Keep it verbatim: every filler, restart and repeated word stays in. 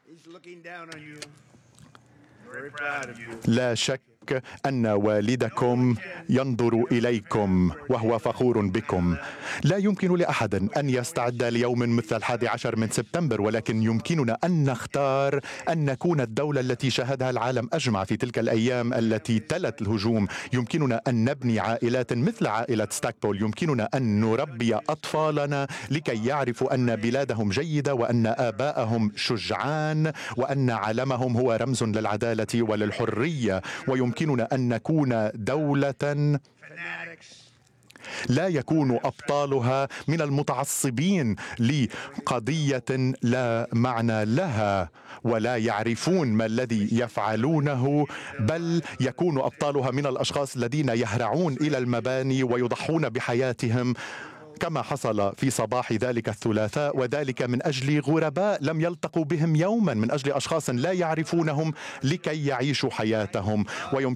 لا شك أن والدكم ينظر إليكم وهو فخور بكم. لا يمكن لأحد أن يستعد ليوم مثل الحادي عشر من سبتمبر، ولكن يمكننا أن نختار أن نكون الدولة التي شاهدها العالم أجمع في تلك الأيام التي تلت الهجوم. يمكننا أن نبني عائلات مثل عائلة ستاكبول، يمكننا أن نربي أطفالنا لكي يعرفوا أن بلادهم جيدة وأن آباءهم شجعان وأن علمهم هو رمز للعدالة وللحرية. ويمكننا أن نكون دولة لا يكون أبطالها من المتعصبين لقضية لا معنى لها ولا يعرفون ما الذي يفعلونه، بل يكون أبطالها من الأشخاص الذين يهرعون إلى المباني ويضحون بحياتهم كما حصل في صباح ذلك الثلاثاء، وذلك من أجل غرباء لم يلتقوا بهم يوما، من أجل أشخاص لا يعرفونهم لكي يعيشوا حياتهم. ويمكن